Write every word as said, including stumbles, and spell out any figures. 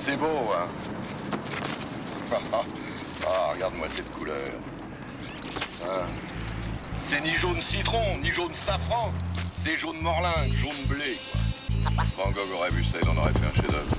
C'est beau, hein. Ah, regarde-moi cette couleur. Hein. C'est ni jaune citron, ni jaune safran. C'est jaune morlingue, jaune blé, quoi. Van Gogh aurait vu ça, il en aurait fait un chef-d'œuvre.